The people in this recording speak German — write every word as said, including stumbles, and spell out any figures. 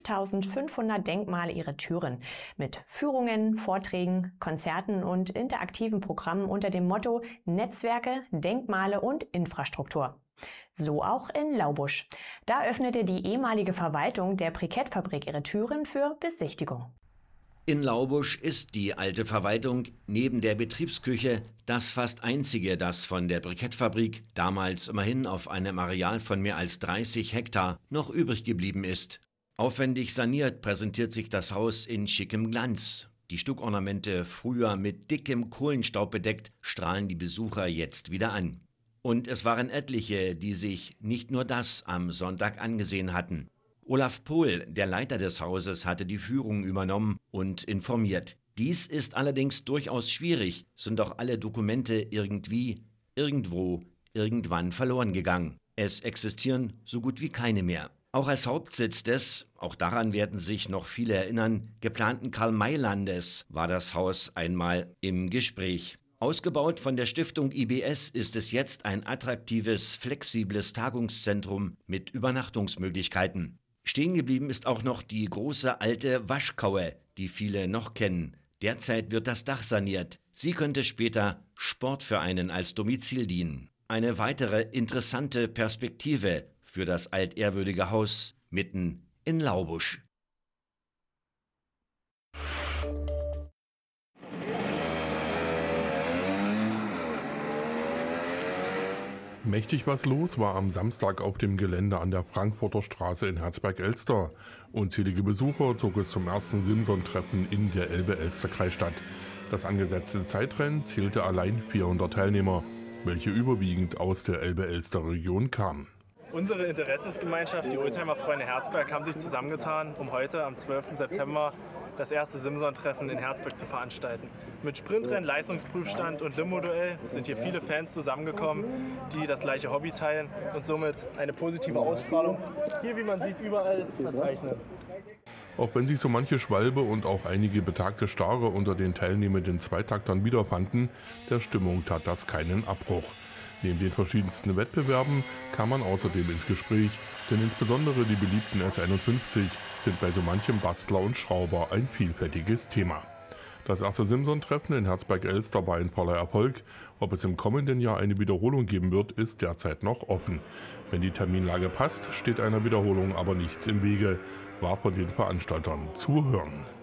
eintausendfünfhundert Denkmale ihre Türen mit Führungen, Vorträgen, Konzerten und interaktiven Programmen unter dem Motto Netzwerke, Denkmale und Infrastruktur. So auch in Laubusch. Da öffnete die ehemalige Verwaltung der Brikettfabrik ihre Türen für Besichtigung. In Laubusch ist die alte Verwaltung neben der Betriebsküche das fast einzige, das von der Brikettfabrik, damals immerhin auf einem Areal von mehr als dreißig Hektar, noch übrig geblieben ist. Aufwendig saniert präsentiert sich das Haus in schickem Glanz. Die Stuckornamente, früher mit dickem Kohlenstaub bedeckt, strahlen die Besucher jetzt wieder an. Und es waren etliche, die sich nicht nur das am Sonntag angesehen hatten. Olaf Pohl, der Leiter des Hauses, hatte die Führung übernommen und informiert. Dies ist allerdings durchaus schwierig, sind doch alle Dokumente irgendwie, irgendwo, irgendwann verloren gegangen. Es existieren so gut wie keine mehr. Auch als Hauptsitz des, auch daran werden sich noch viele erinnern, geplanten Karl-May-Landes war das Haus einmal im Gespräch. Ausgebaut von der Stiftung I B S ist es jetzt ein attraktives, flexibles Tagungszentrum mit Übernachtungsmöglichkeiten. Stehen geblieben ist auch noch die große alte Waschkaue, die viele noch kennen. Derzeit wird das Dach saniert. Sie könnte später Sportvereinen als Domizil dienen. Eine weitere interessante Perspektive für das altehrwürdige Haus mitten in Laubusch. Mächtig was los war am Samstag auf dem Gelände an der Frankfurter Straße in Herzberg-Elster. Unzählige Besucher zog es zum ersten Simson-Treffen in der Elbe-Elster-Kreisstadt. Das angesetzte Zeitrennen zählte allein vierhundert Teilnehmer, welche überwiegend aus der Elbe-Elster-Region kamen. Unsere Interessensgemeinschaft, die Oldtimer-Freunde Herzberg, haben sich zusammengetan, um heute am zwölften September das erste Simson-Treffen in Herzberg zu veranstalten. Mit Sprintrennen, Leistungsprüfstand und Limo-Duell sind hier viele Fans zusammengekommen, die das gleiche Hobby teilen und somit eine positive Ausstrahlung hier, wie man sieht, überall verzeichnen. Auch wenn sich so manche Schwalbe und auch einige betagte Stare unter den teilnehmenden Zweitaktern wiederfanden, der Stimmung tat das keinen Abbruch. Neben den verschiedensten Wettbewerben kam man außerdem ins Gespräch, denn insbesondere die beliebten S einundfünfzig sind bei so manchem Bastler und Schrauber ein vielfältiges Thema. Das erste Simson-Treffen in Herzberg-Elster war ein voller Erfolg. Ob es im kommenden Jahr eine Wiederholung geben wird, ist derzeit noch offen. Wenn die Terminlage passt, steht einer Wiederholung aber nichts im Wege, war von den Veranstaltern zu hören.